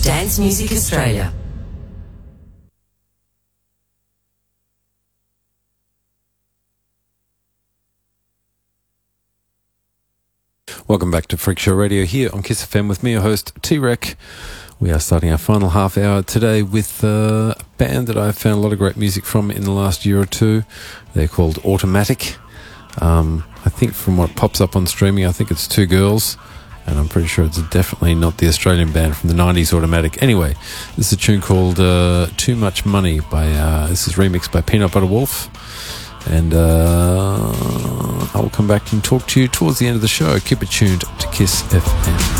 Dance Music Australia. Welcome back to Freak Show Radio here on Kiss FM with me, your host, T-Rec. We are starting our final half hour today with a band that I've found a lot of great music from in the last year or two. They're called Automatic. I think from what pops up on streaming, I think it's two girls, and I'm pretty sure it's definitely not the Australian band from the 90s, Automatic. Anyway, this is a tune called Too Much Money by, this is remixed by Peanut Butter Wolf. And I will come back and talk to you towards the end of the show. Keep it tuned to Kiss FM.